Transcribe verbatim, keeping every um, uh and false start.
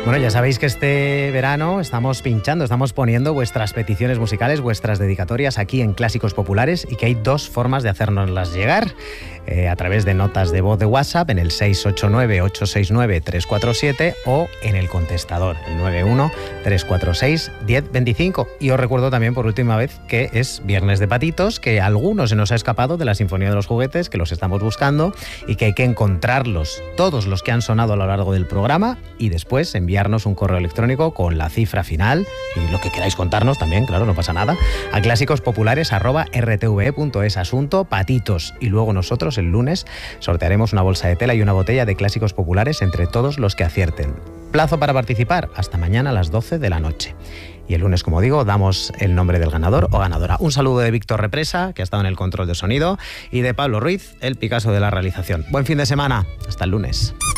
Bueno, ya sabéis que este verano estamos pinchando, estamos poniendo vuestras peticiones musicales, vuestras dedicatorias aquí en Clásicos Populares y que hay dos formas de hacérnoslas llegar. Eh, a través de notas de voz de WhatsApp en el seis ocho nueve, ocho seis nueve, tres cuatro siete o en el contestador, el nueve uno, tres cuatro seis, uno cero dos cinco. Y os recuerdo también por última vez que es Viernes de Patitos, que a algunos se nos ha escapado de la Sinfonía de los Juguetes, que los estamos buscando y que hay que encontrarlos, todos los que han sonado a lo largo del programa, y después enviarnos un correo electrónico con la cifra final y lo que queráis contarnos también, claro, no pasa nada, a clásicos-populares arroba r t v e punto es, asunto Patitos. Y luego nosotros el lunes sortearemos una bolsa de tela y una botella de Clásicos Populares entre todos los que acierten. Plazo para participar hasta mañana a las doce de la noche. Y el lunes, como digo, damos el nombre del ganador o ganadora. Un saludo de Víctor Represa, que ha estado en el control de sonido, y de Pablo Ruiz, el Picasso de la realización. Buen fin de semana. Hasta el lunes.